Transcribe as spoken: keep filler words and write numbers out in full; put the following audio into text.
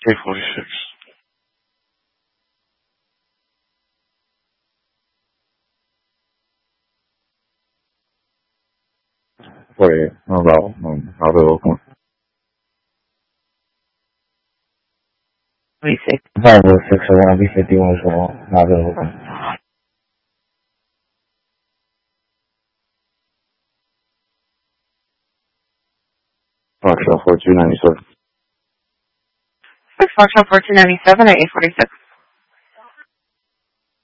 eight forty-six. Pues, no, no, no, no veo con... forty-six. five oh six, I want to be fifty-one as well. Not really open. Foxtrot four two ninety-seven. Six Foxtrot fourteen ninety-seven at eight forty-six.